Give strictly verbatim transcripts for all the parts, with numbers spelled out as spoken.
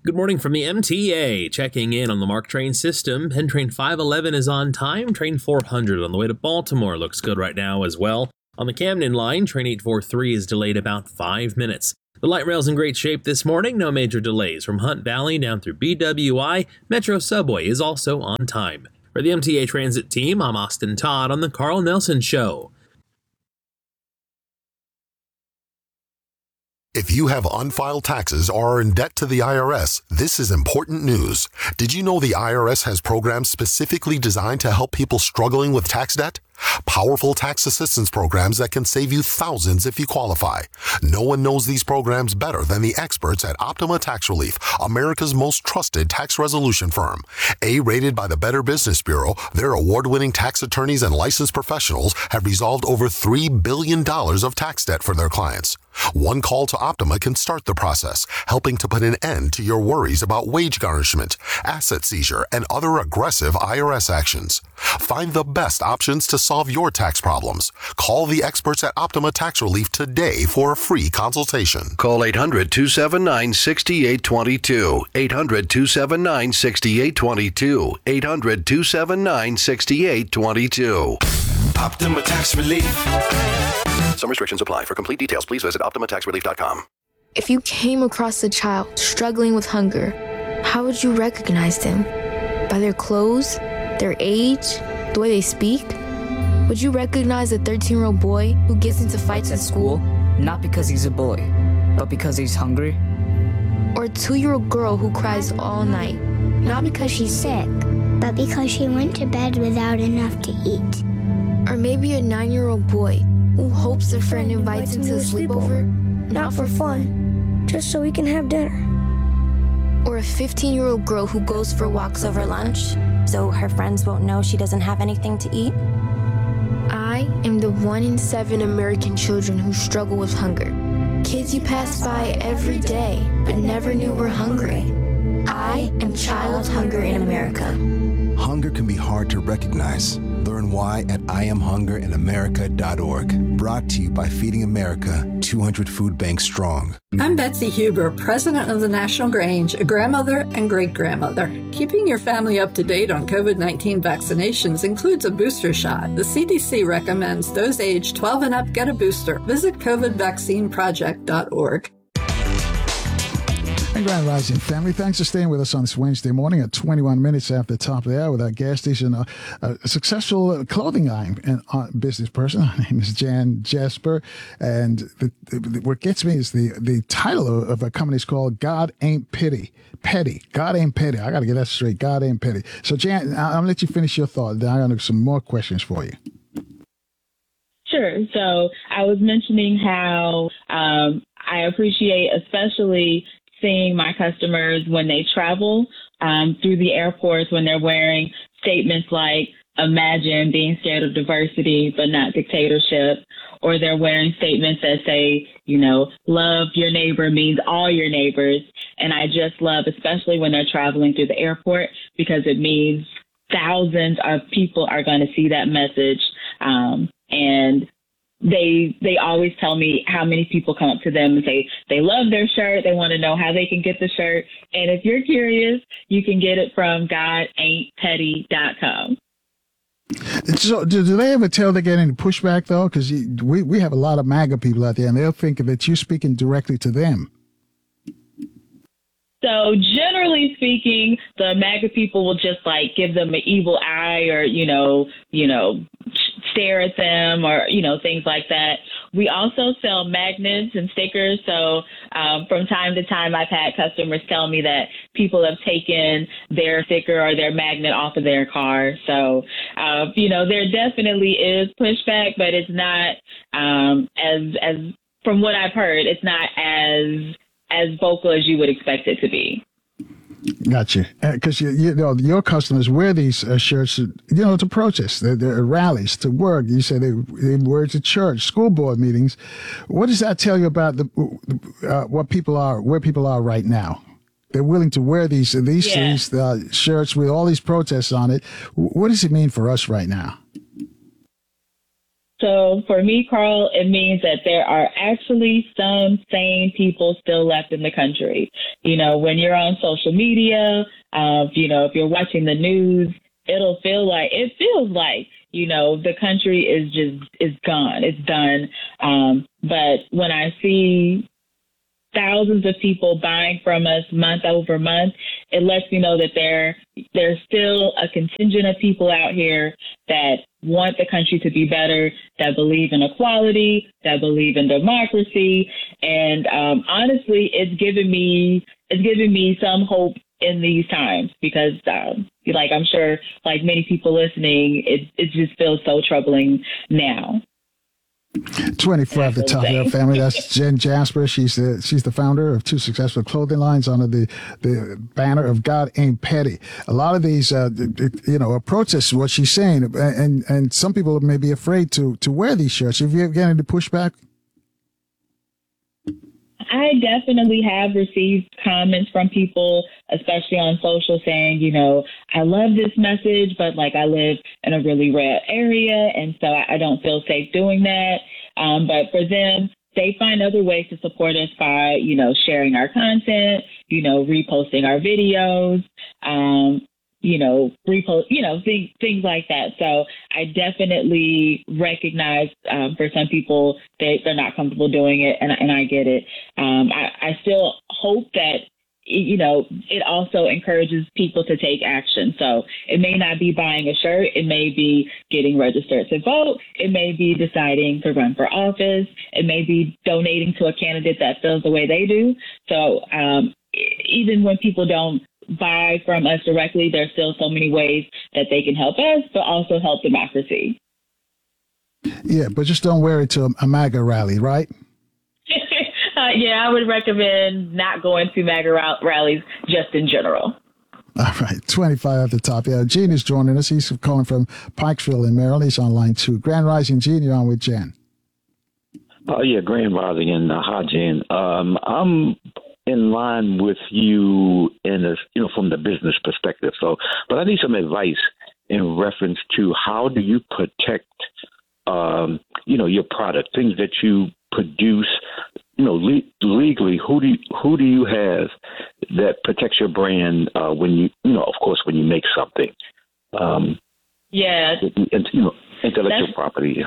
Good morning from the M T A. Checking in on the MARC train system. Penn Train five eleven is on time. Train four hundred on the way to Baltimore looks good right now as well. On the Camden line, Train eight forty-three is delayed about five minutes. The light rail's in great shape this morning. No major delays from Hunt Valley down through B W I. Metro Subway is also on time. For the M T A Transit team, I'm Austin Todd on the Carl Nelson Show. If you have unfiled taxes or are in debt to the I R S, this is important news. Did you know the I R S has programs specifically designed to help people struggling with tax debt? Powerful tax assistance programs that can save you thousands if you qualify. No one knows these programs better than the experts at Optima Tax Relief, America's most trusted tax resolution firm. A-rated by the Better Business Bureau, their award-winning tax attorneys and licensed professionals have resolved over three billion dollars of tax debt for their clients. One call to Optima can start the process, helping to put an end to your worries about wage garnishment, asset seizure, and other aggressive I R S actions. Find the best options to solve your tax problems. Call the experts at Optima Tax Relief today for a free consultation. Call eight hundred, two seven nine, six eight two two. eight hundred, two seven nine, six eight two two. eight hundred, two seven nine, six eight two two. Optima Tax Relief. Some restrictions apply. For complete details, please visit optima tax relief dot com. If you came across a child struggling with hunger, how would you recognize them? By their clothes, their age, the way they speak? Would you recognize a thirteen-year-old boy who gets into fights at school? Not because he's a boy, but because he's hungry? Or a two-year-old girl who cries all night? Not because she's sick, but because she went to bed without enough to eat. Or maybe a nine-year-old boy who hopes a friend invites him to a sleepover? Not for fun, just so we can have dinner. Or a fifteen-year-old girl who goes for walks over lunch, so her friends won't know she doesn't have anything to eat? I am the one in seven American children who struggle with hunger. Kids you pass by every day, but never knew were hungry. I am Child Hunger in America. Hunger can be hard to recognize. Learn why at I am hunger in america dot org. Brought to you by Feeding America, two hundred food banks strong. I'm Betsy Huber, president of the National Grange, a grandmother and great-grandmother. Keeping your family up to date on covid nineteen vaccinations includes a booster shot. The C D C recommends those aged twelve and up get a booster. Visit covid vaccine project dot org. And Grand Rising family, thanks for staying with us on this Wednesday morning at twenty-one minutes after the top of the hour with our gas station, uh, a successful clothing line and uh, business person. Her name is Jan Jasper. And the, the, what gets me is the, the title of a company is called God Ain't Petty. Petty. God Ain't Petty. I got to get that straight. God Ain't Petty. So Jan, I'll, I'll let you finish your thought. Then I got some more questions for you. Sure. So I was mentioning how um, I appreciate especially seeing my customers when they travel um, through the airports when they're wearing statements like, imagine being scared of diversity, but not dictatorship, or they're wearing statements that say, you know, love your neighbor means all your neighbors. And I just love, especially when they're traveling through the airport, because it means thousands of people are going to see that message. Um, and They they always tell me how many people come up to them and say they love their shirt. They want to know how they can get the shirt. And if you're curious, you can get it from god ain't petty dot com. So do, do they ever tell they get any pushback, though? Because we, we have a lot of MAGA people out there, and they'll think that you're speaking directly to them. So generally speaking, the MAGA people will just like give them an evil eye or, you know, you know, stare at them or, you know, things like that. We also sell magnets and stickers. So um, from time to time, I've had customers tell me that people have taken their sticker or their magnet off of their car. So, uh, you know, there definitely is pushback, but it's not um, as, as from what I've heard, it's not as as vocal as you would expect it to be. Gotcha. Because you, you know your customers wear these uh, shirts, you know, to protest, they're, they're rallies, to work. You say they, they wear it to church, school board meetings. What does that tell you about the uh, what people are, where people are right now? They're willing to wear these these, yeah. these uh, shirts with all these protests on it. What does it mean for us right now? So for me, Carl, it means that there are actually some sane people still left in the country. You know, when you're on social media, uh, you know, if you're watching the news, it'll feel like, it feels like, you know, the country is just, is gone. It's done. Um, but when I see thousands of people buying from us month over month, it lets me know that there there's still a contingent of people out here that want the country to be better, that believe in equality, that believe in democracy. And um, honestly, it's given me it's given me some hope in these times because, um, like I'm sure, like many people listening, it it just feels so troubling now. twenty-four at the top of our family. That's Jen Jasper. She's the she's the founder of two successful clothing lines under the, the banner of God Ain't Petty. A lot of these, uh, you know, approaches what she's saying, and and some people may be afraid to to wear these shirts. Have you ever gotten any pushback? I definitely have received comments from people, especially on social, saying, you know, I love this message, but like I live in a really red area, and so I don't feel safe doing that. Um, but for them, they find other ways to support us by, you know, sharing our content, you know, reposting our videos, um, you know, repost, you know, things, things like that. So I definitely recognize um, for some people they, they're not comfortable doing it, and, and I get it. Um, I, I still hope that, you know, it also encourages people to take action. So it may not be buying a shirt. It may be getting registered to vote. It may be deciding to run for office. It may be donating to a candidate that feels the way they do. So um, even when people don't buy from us directly, there's still so many ways that they can help us, but also help democracy. Yeah, but just don't wear it to a MAGA rally, right? uh, yeah, I would recommend not going to MAGA rallies just in general. All right, twenty-five at the top. Yeah, Gene is joining us. He's calling from Pikesville in Maryland. He's on line two. Grand Rising, Gene, you're on with Jen. Oh, yeah, Grand Rising and uh, hi, Jen. Um, I'm in line with you in a, you know, from the business perspective. So, but I need some advice in reference to how do you protect, um, you know, your product, things that you produce, you know, le- legally. Who do you, who do you have that protects your brand uh, when you, you know, of course, when you make something? Um, yeah, and, you know, intellectual that's, property.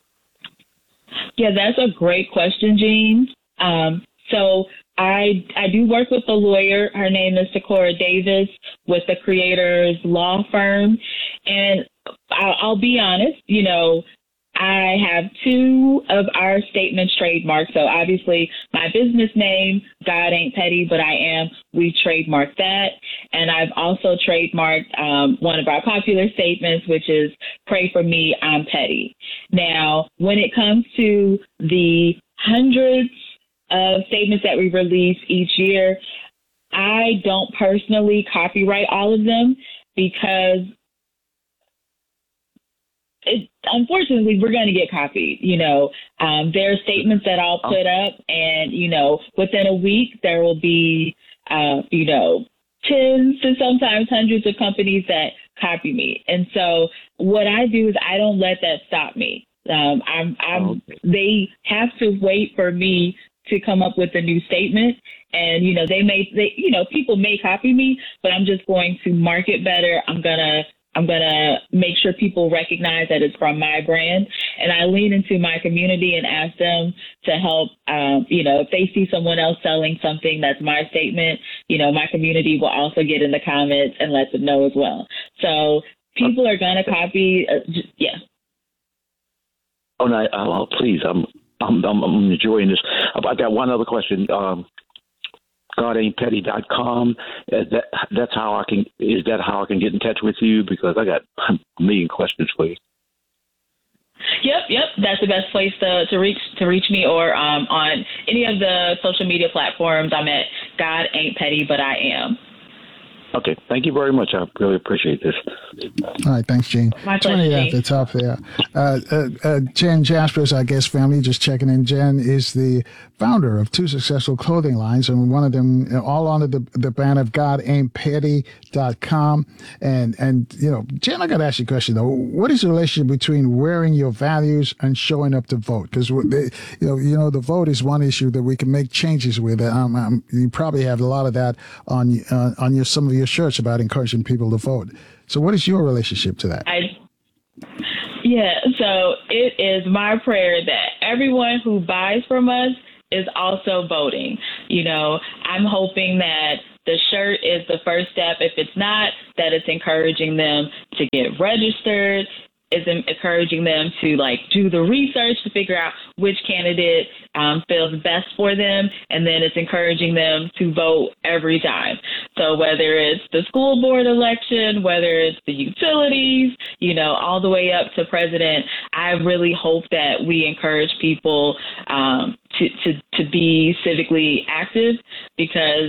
Yeah, that's a great question, Gene. Um, so. I I do work with a lawyer. Her name is Sakura Davis with the Creators Law Firm. And I'll, I'll be honest, you know, I have two of our statements trademarked. So obviously my business name, God Ain't Petty, but I Am, we trademarked that. And I've also trademarked um, one of our popular statements, which is Pray for Me, I'm Petty. Now, when it comes to the hundreds of statements that we release each year, I don't personally copyright all of them because it, unfortunately we're going to get copied. You know, um, there are statements that I'll put up and, you know, within a week there will be, uh, you know, tens to sometimes hundreds of companies that copy me. And so what I do is I don't let that stop me. Um, I'm, I'm, okay. They have to wait for me to come up with a new statement. And, you know, they may, they, you know, people may copy me, but I'm just going to market better. I'm going to, I'm going to make sure people recognize that it's from my brand. And I lean into my community and ask them to help, um, you know, if they see someone else selling something that's my statement, you know, my community will also get in the comments and let them know as well. So people are going to copy. Uh, just, yeah. Oh, no, oh, please. I'm, I'm, I'm enjoying this. I got one other question. Um, God Ain't Petty dot com. Is that, that's how I can. Is that how I can get in touch with you? Because I got a million questions for you. Yep, yep. That's the best place to, to reach to reach me, or um, on any of the social media platforms. I'm at God Ain't Petty, but I Am. Okay, thank you very much. I really appreciate this. All right, thanks, Gene. My pleasure, twenty at Gene. the top there. Uh, uh, uh, Jen Jasper is our guest family, just checking in. Jen is the founder of two successful clothing lines, and one of them uh, all under the, the banner of God Ain't Petty dot com. And, and, you know, Jen, I got to ask you a question, though. What is the relationship between wearing your values and showing up to vote? Because, you know, you know, the vote is one issue that we can make changes with. Um, um, you probably have a lot of that on uh, on your some of your shirts about encouraging people to vote. So what is your relationship to that? I, yeah, so it is my prayer that everyone who buys from us is also voting. You know, I'm hoping that the shirt is the first step. If it's not, that it's encouraging them to get registered, is encouraging them to like do the research to figure out which candidate um, feels best for them, and then it's encouraging them to vote every time. So whether it's the school board election, whether it's the utilities, you know, all the way up to president, I really hope that we encourage people um, to, to to be civically active, because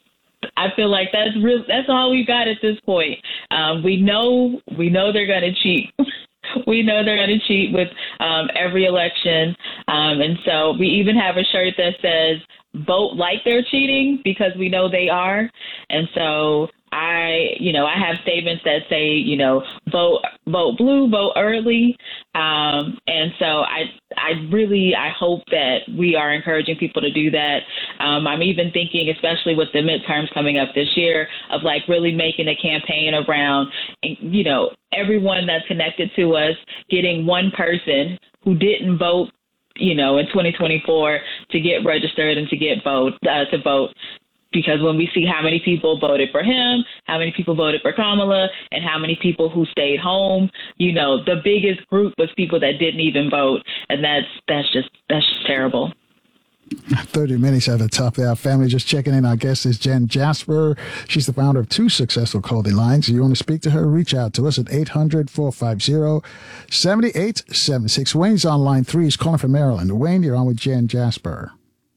I feel like that's real. That's all we've got at this point. Um, we know we know they're going to cheat. We know they're going to cheat with um, every election. Um, and so we even have a shirt that says, vote like they're cheating, because we know they are. And so I, you know, I have statements that say, you know, vote, vote blue, vote early. Um, and so I, I really, I hope that we are encouraging people to do that. Um, I'm even thinking, especially with the midterms coming up this year, of like really making a campaign around, you know, everyone that's connected to us, getting one person who didn't vote, you know, in twenty twenty-four to get registered and to get vote, uh, to vote. Because when we see how many people voted for him, how many people voted for Kamala, and how many people who stayed home, you know, the biggest group was people that didn't even vote. And that's that's just that's just terrible. thirty minutes at the top there. Our family just checking in. Our guest is Jen Jasper. She's the founder of two successful clothing lines. If you want to speak to her, reach out to us at eight hundred, four five zero, seven eight seven six. Wayne's on line three. He's calling from Maryland. Wayne, you're on with Jen Jasper.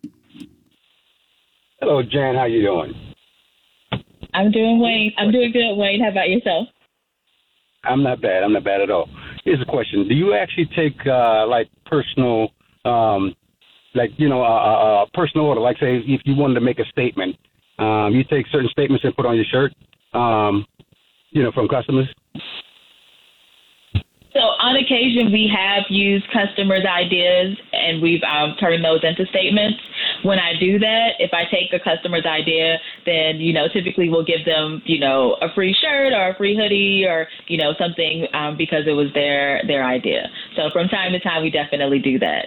Hello, Jan. How you doing? I'm doing Wayne. I'm doing good, Wayne. How about yourself? I'm not bad. I'm not bad at all. Here's a question. Do you actually take, uh, like, personal, um, like, you know, a, a personal order? Like, say, if you wanted to make a statement, um, you take certain statements and put on your shirt, um, you know, from customers? So on occasion, we have used customers' ideas, and we've um, turned those into statements. When I do that, if I take a customer's idea, then, you know, typically we'll give them, you know, a free shirt or a free hoodie or, you know, something um, because it was their their idea. So from time to time, we definitely do that.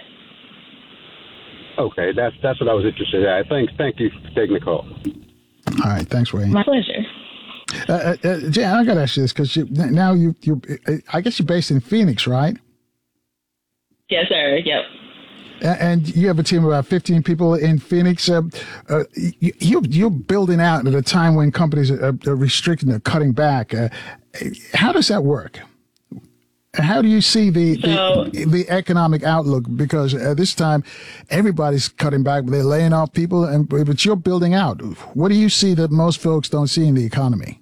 Okay, that's that's what I was interested in. Thanks, thank you for taking the call. All right, thanks, Wayne. My pleasure. Uh, uh, Jan, I got to ask you this because you, now you, you, I guess you're based in Phoenix, right? Yes, sir. Yep. And you have a team of about fifteen people in Phoenix. Uh, uh, you, you're, you're building out at a time when companies are, are restricting or cutting back. Uh, how does that work? How do you see the, so, the, the economic outlook? Because at this time, everybody's cutting back, they're laying off people, and but you're building out. What do you see that most folks don't see in the economy?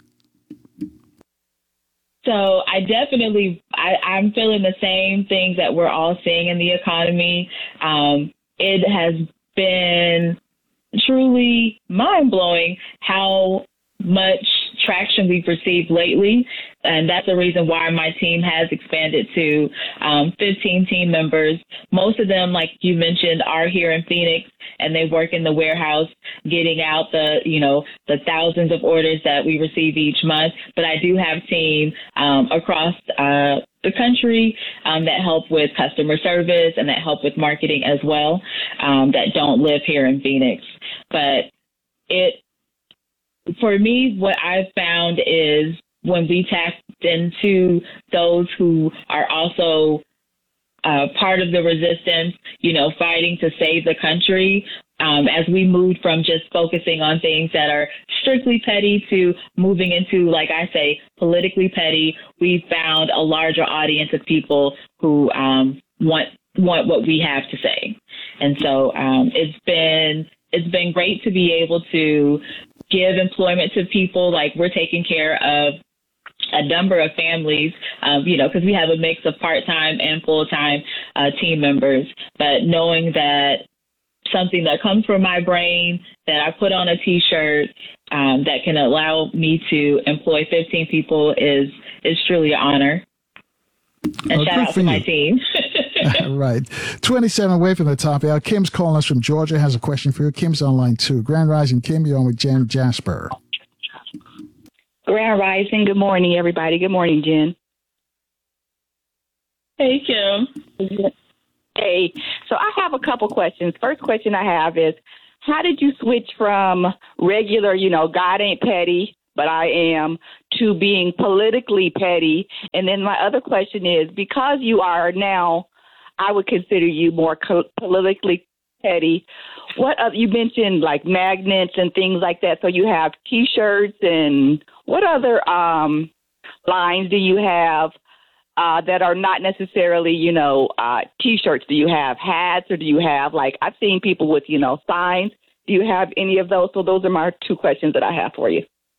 So I definitely, I, I'm feeling the same things that we're all seeing in the economy. Um, it has been truly mind-blowing how much traction we've received lately. And that's the reason why my team has expanded to um, fifteen team members. Most of them, like you mentioned, are here in Phoenix, and they work in the warehouse, getting out the, you know, the thousands of orders that we receive each month. But I do have team um, across uh, the country um, that help with customer service and that help with marketing as well, um, that don't live here in Phoenix. But it, for me, what I've found is when we tapped into those who are also uh, part of the resistance, you know, fighting to save the country, um, as we moved from just focusing on things that are strictly petty to moving into, like I say, politically petty, we found a larger audience of people who um, want want what we have to say. And so um, it's been it's been great to be able to give employment to people. Like, we're taking care of a number of families, um, you know, because we have a mix of part-time and full-time uh, team members. But knowing that something that comes from my brain that I put on a T-shirt um, that can allow me to employ fifteen people is is truly an honor. And well, shout out to you. my team. Right. twenty-seven away from the top hour. Kim's calling us from Georgia, has a question for you. Kim's on line two. Grand Rising, Kim, you're on with Jen Jasper. Grand Rising. Good morning, everybody. Good morning, Jen. Hey, Kim. Hey. So I have a couple questions. First question I have is, how did you switch from regular, you know, God ain't petty, but I am, to being politically petty? And then my other question is, because you are now, I would consider you more co- politically petty, what other, you mentioned like magnets and things like that. So you have T-shirts, and what other um, lines do you have uh, that are not necessarily, you know, uh, T-shirts? Do you have hats, or do you have, like, I've seen people with, you know, signs. Do you have any of those? So those are my two questions that I have for you.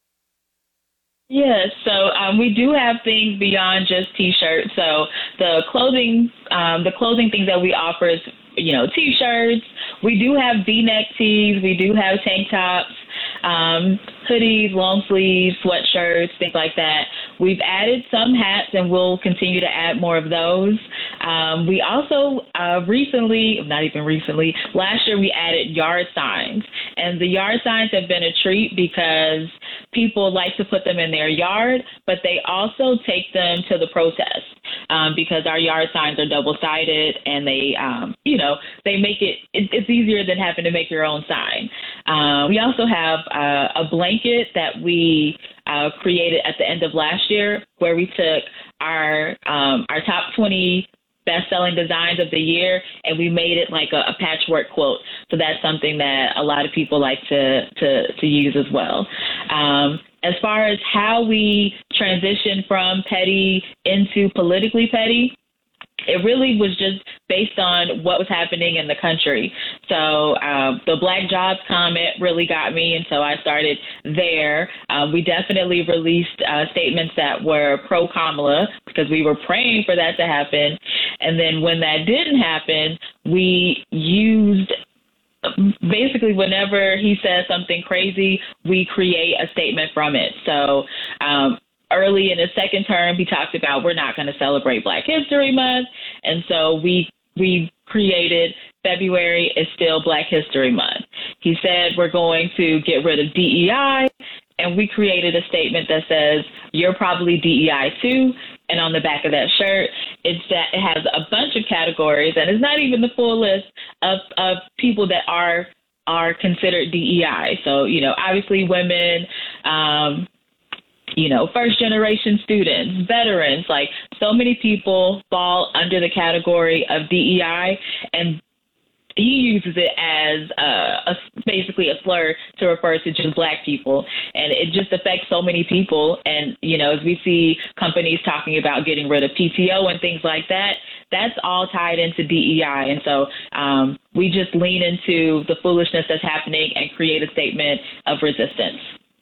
Yes, so um, we do have things beyond just T-shirts. So the clothing, um, the clothing things that we offer is, you know, T-shirts. We do have V-neck tees. We do have tank tops, um, hoodies, long sleeves, sweatshirts, things like that. We've added some hats, and we'll continue to add more of those. Um, we also uh, recently, not even recently, last year we added yard signs. And the yard signs have been a treat because people like to put them in their yard, but they also take them to the protest um, because our yard signs are double-sided, and they, um, you know, they make it, it, it's easier than having to make your own sign. Uh, we also have uh, a blanket that we uh, created at the end of last year, where we took our um, our top twenty best-selling designs of the year, and we made it like a, a patchwork quilt. So that's something that a lot of people like to to, to use as well. Um, as far as how we transition from petty into politically petty, it really was just based on what was happening in the country. So uh, the Black Jobs comment really got me, and so I started there. Uh, we definitely released uh, statements that were pro-Kamala because we were praying for that to happen. And then when that didn't happen, we used basically whenever he says something crazy, we create a statement from it. So um, early in his second term, he talked about we're not going to celebrate Black History Month. And so we we created February is still Black History Month. He said we're going to get rid of D E I, and we created a statement that says you're probably D E I too. And on the back of that shirt, it's that it has a bunch of categories, and it's not even the full list of, of people that are are considered D E I. So, you know, obviously women, um, you know, first generation students, veterans, like so many people fall under the category of D E I, and he uses it as a, a basically a slur to refer to just Black people. And it just affects so many people. And, you know, as we see companies talking about getting rid of P T O and things like that, that's all tied into D E I. And so um, we just lean into the foolishness that's happening and create a statement of resistance.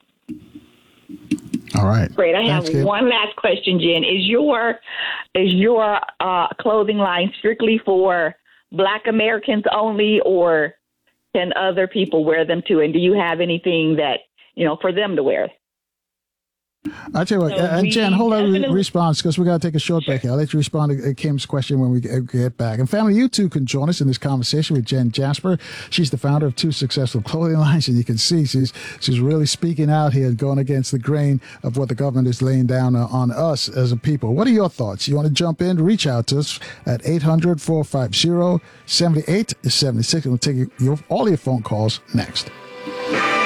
All right. Great. I have Thanks, one last question, Jen. Is your is your uh, clothing line strictly for Black Americans only, or can other people wear them too? And do you have anything that, you know, for them to wear? I tell you what, So and we Jen, hold on definitely- response because we got to take a short break here. I'll let you respond to Kim's question when we get back. And family, you too can join us in this conversation with Jen Jasper. She's the founder of two successful clothing lines, and you can see she's she's really speaking out here and going against the grain of what the government is laying down on us as a people. What are your thoughts? You want to jump in? Reach out to us at eight hundred, four five zero, seven eight seven six. And we'll take your, all your phone calls next.